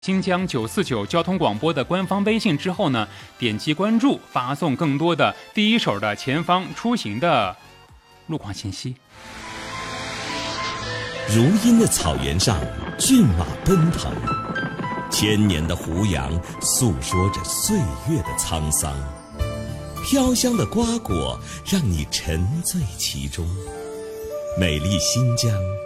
新疆949交通广播的官方微信之后呢，点击关注，发送更多的第一手的前方出行的路况信息。 如茵的草原上，骏马奔腾，千年的胡杨诉说着岁月的沧桑，飘香的瓜果让你沉醉其中。美丽新疆，